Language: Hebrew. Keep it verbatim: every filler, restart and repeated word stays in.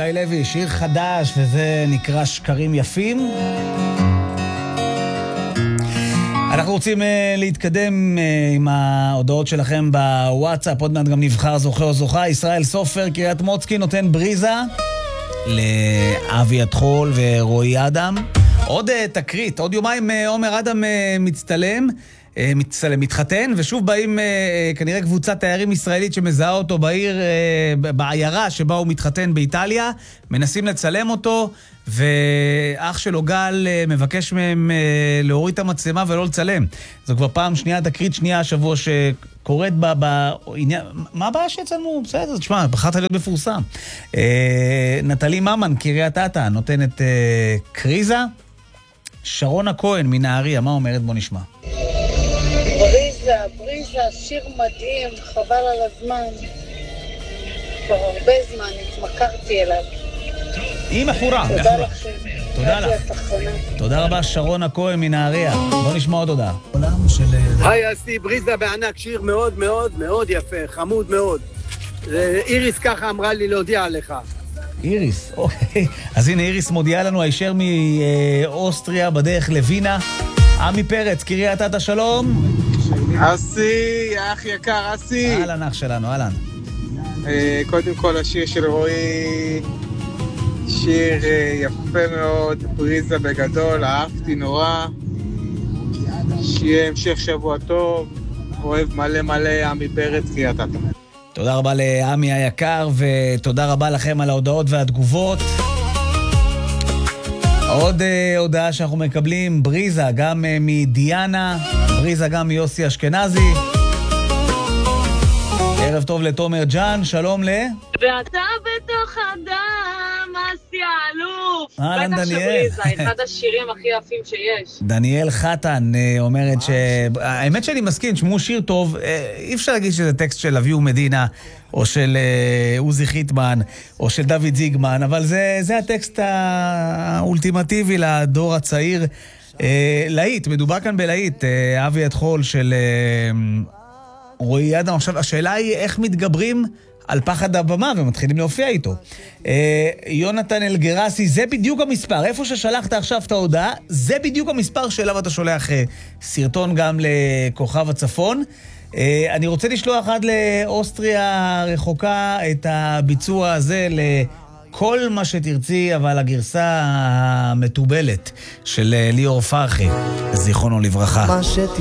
איתי לוי, שיר חדש, וזה נקרא שקרים יפים. אנחנו רוצים uh, להתקדם uh, עם ההודעות שלכם בוואטסאפ, עוד מעט גם נבחר זוכה או זוכה. ישראל סופר, קריית מוצקי, נותן בריזה לאבי התחול ורועי אדם. עוד uh, תקרית, עוד יומיים uh, עומר אדם uh, מצטלם, uh, מצטלם, מתחתן, ושוב באים uh, כנראה קבוצת תיירים ישראלית שמזהה אותו בעיר, uh, בעיירה שבה הוא מתחתן באיטליה, מנסים לצלם אותו, ואח שלו גל מבקש מהם להוריד את המצלמה ולא לצלם. זו כבר פעם שנייה, תקרית שנייה השבוע שקורית בעניין... מה הבעיה שיצלמו? בסדר, תשמע, בחרת להיות מפורסם. נטלי ממן, קריית אתא, נותנת קריזה. שרון הכהן מנהריה, מה אומרת? בוא נשמע. בריזה, בריזה, שיר מדהים, חבל על הזמן. כבר הרבה זמן התמכרתי אליו. היא מחורה. תודה לך. תודה לך. תודה רבה, שרון הכהן מנהריה. בוא נשמע עוד הודעה. היי אסי, בריזה בענק, שיר מאוד מאוד מאוד יפה, חמוד מאוד. איריס ככה אמרה לי להודיע עליך. איריס, אוקיי. אז הנה איריס מודיעה לנו הישר מאוסטריה בדרך לווינה. עמי פרץ, קריית אתא, שלום. אסי, אח יקר, אסי. אהלן אח שלנו, אהלן. קודם כל השיר של רועי, שיר יפה מאוד, בריזה בגדול, אהבתי נורא. שיהיה המשך שבוע טוב, אוהב מלא מלא, עמי פרץ, קריית אתא. תודה רבה לעמי היקר, ותודה רבה לכם על ההודעות והתגובות. עוד uh, הודעה שאנחנו מקבלים, בריזה גם uh, מדיאנה, בריזה גם מיוסי אשכנזי. ערב טוב לתומר ג'אן, שלום ל... ואתה בתוך אדם, אסי האלוף. אהלן דניאל. בטח שבריזה, אחד השירים הכי יפים שיש. דניאל חתן אומרת ש... האמת שאני מסכים, שמו שיר טוב, אי אפשר להגיד שזה טקסט של אביהו מדינה, או של עוזי חיטמן, או של דוד זיגמן, אבל זה, זה הטקסט האולטימטיבי לדור הצעיר. להיט, מדובר כאן בלהיט, אבי התחול של רועי אדם. עכשיו, השאלה היא איך מתגברים על פחד הבמה ומתחילים להופיע איתו. יונתן אלגרסי, זה בדיוק המספר. איפה ששלחת עכשיו את ההודעה, זה בדיוק המספר שאליו אתה שולח סרטון גם לכוכב הצפון. אני רוצה לשלוח עד לאוסטריה רחוקה את הביצוע הזה לכל מה שתרצי, אבל הגרסה המטובלת של ליאור פרחי, זיכרונו לברכה.